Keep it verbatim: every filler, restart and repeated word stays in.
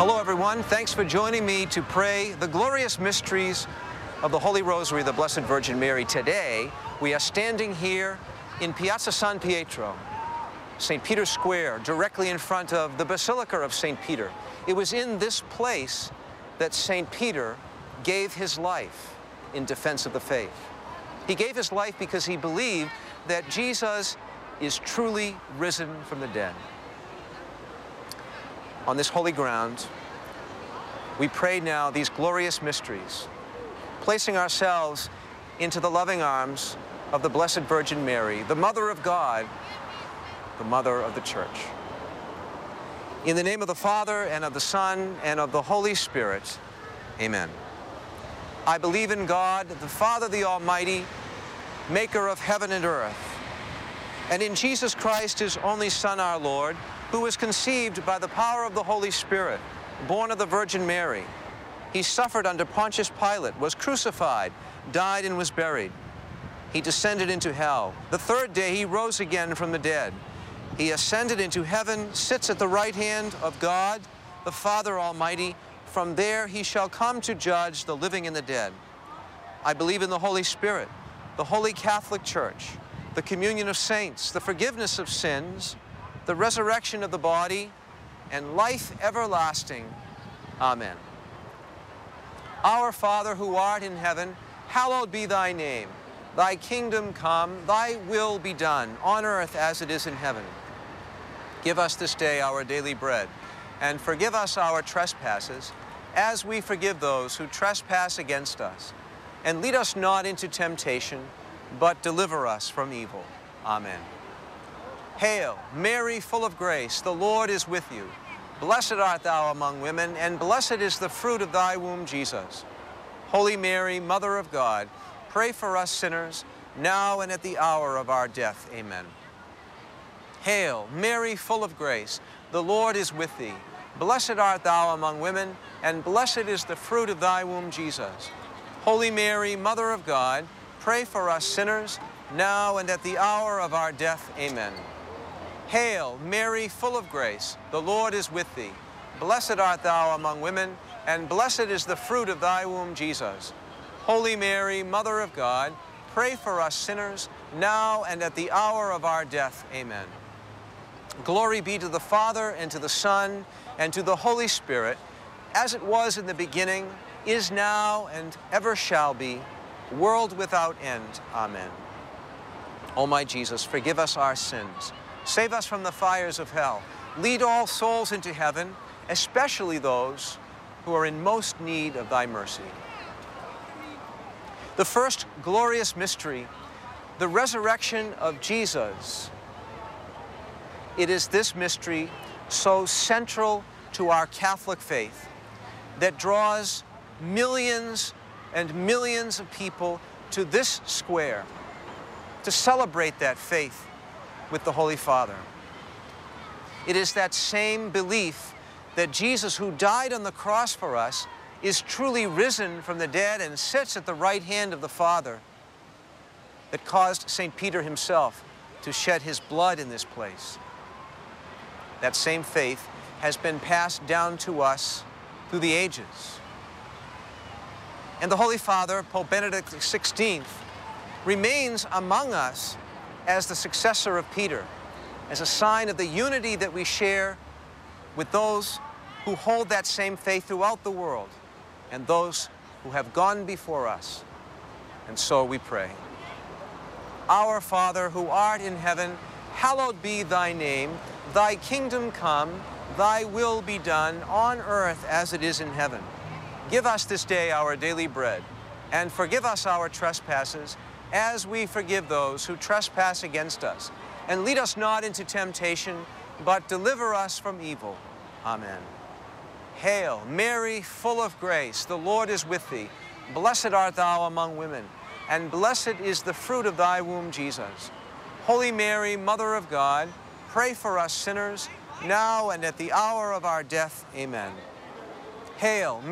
Hello, everyone. Thanks for joining me to pray the glorious mysteries of the Holy Rosary of the Blessed Virgin Mary. Today, we are standing here in Piazza San Pietro, Saint Peter's Square, directly in front of the Basilica of Saint Peter. It was in this place that Saint Peter gave his life in defense of the faith. He gave his life because he believed that Jesus is truly risen from the dead. On this holy ground, we pray now these glorious mysteries, placing ourselves into the loving arms of the Blessed Virgin Mary, the Mother of God, the Mother of the Church. In the name of the Father, and of the Son, and of the Holy Spirit, amen. I believe in God, the Father, the Almighty, maker of heaven and earth, and in Jesus Christ, his only Son, our Lord, who was conceived by the power of the Holy Spirit, born of the Virgin Mary. He suffered under Pontius Pilate, was crucified, died, and was buried. He descended into hell. The third day he rose again from the dead. He ascended into heaven, sits at the right hand of God, the Father Almighty. From there he shall come to judge the living and the dead. I believe in the Holy Spirit, the Holy Catholic Church, the communion of saints, the forgiveness of sins, the resurrection of the body, and life everlasting. Amen. Our Father, who art in heaven, hallowed be thy name. Thy kingdom come, thy will be done, on earth as it is in heaven. Give us this day our daily bread, and forgive us our trespasses, as we forgive those who trespass against us. And lead us not into temptation, but deliver us from evil. Amen. Hail, Mary, full of grace, the Lord is with you. Blessed art thou among women, and blessed is the fruit of thy womb, Jesus. Holy Mary, Mother of God, pray for us sinners, now and at the hour of our death. Amen. Hail, Mary, full of grace, the Lord is with thee. Blessed art thou among women, and blessed is the fruit of thy womb, Jesus. Holy Mary, Mother of God, pray for us sinners, now and at the hour of our death. Amen. Hail, Mary, full of grace, the Lord is with thee. Blessed art thou among women, and blessed is the fruit of thy womb, Jesus. Holy Mary, Mother of God, pray for us sinners, now and at the hour of our death. Amen. Glory be to the Father, and to the Son, and to the Holy Spirit, as it was in the beginning, is now, and ever shall be, world without end. Amen. O my Jesus, forgive us our sins. Save us from the fires of hell. Lead all souls into heaven, especially those who are in most need of thy mercy. The first glorious mystery, the resurrection of Jesus. It is this mystery, so central to our Catholic faith, that draws millions and millions of people to this square to celebrate that faith with the Holy Father. It is that same belief that Jesus, who died on the cross for us, is truly risen from the dead and sits at the right hand of the Father, that caused Saint Peter himself to shed his blood in this place. That same faith has been passed down to us through the ages. And the Holy Father, Pope Benedict the sixteenth, remains among us as the successor of Peter, as a sign of the unity that we share with those who hold that same faith throughout the world, and those who have gone before us. And so we pray. Our Father, who art in heaven, hallowed be thy name. Thy kingdom come, thy will be done, on earth as it is in heaven. Give us this day our daily bread, and forgive us our trespasses, as we forgive those who trespass against us. And lead us not into temptation, but deliver us from evil. Amen. Hail, Mary, full of grace, the Lord is with thee. Blessed art thou among women, and blessed is the fruit of thy womb, Jesus. Holy Mary, Mother of God, pray for us sinners, now and at the hour of our death. Amen. Hail,